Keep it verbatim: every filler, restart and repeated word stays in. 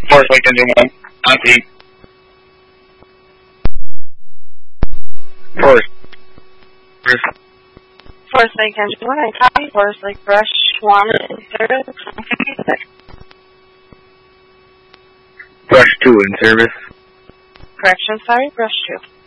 Forest Lake Engine one, on Pete. Forest. Forest Lake Engine one, I copy. Forest Lake Brush one in service. Brush two in service. Correction, sorry, Brush two.